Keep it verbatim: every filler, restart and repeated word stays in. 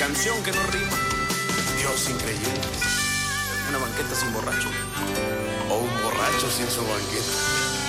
canción que no rima. Dios increíble. Una banqueta sin borracho. O un borracho sin su banqueta.